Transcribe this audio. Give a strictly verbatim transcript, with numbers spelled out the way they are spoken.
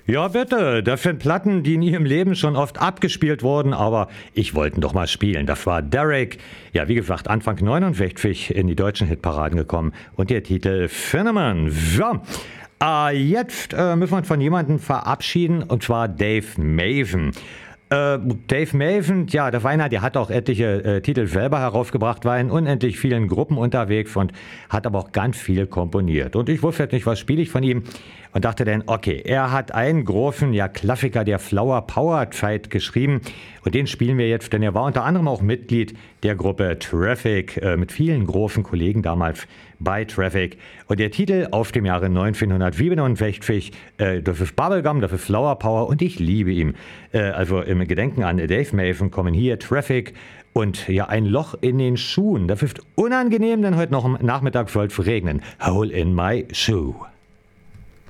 Ja, bitte. Das sind Platten, die in ihrem Leben schon oft abgespielt wurden, aber ich wollte ihn doch mal spielen. Das war Derek. Ja, wie gesagt, Anfang neunundsechzig in die deutschen Hitparaden gekommen und der Titel Phenomen. Ja. Äh, jetzt äh, müssen wir uns von jemandem verabschieden, und zwar Dave Maven. Äh, Dave Maven, ja, der Weiner, der hat auch etliche äh, Titel selber herausgebracht, war in unendlich vielen Gruppen unterwegs und hat aber auch ganz viel komponiert. Und ich wusste jetzt nicht, was spiele ich von ihm und dachte dann, okay, er hat einen großen, ja, Klassiker der Flower Power Zeit geschrieben und den spielen wir jetzt, denn er war unter anderem auch Mitglied der Gruppe Traffic, äh, mit vielen großen Kollegen damals bei Traffic. Und der Titel auf dem Jahre neunzehnhundertsiebenundsechzig, äh, das ist Bubblegum, das ist Flower Power und ich liebe ihn. Äh, also im Gedenken an Dave Maven kommen hier Traffic und ja, ein Loch in den Schuhen. Das ist unangenehm, denn heute noch am Nachmittag soll es regnen. Hole in my shoe.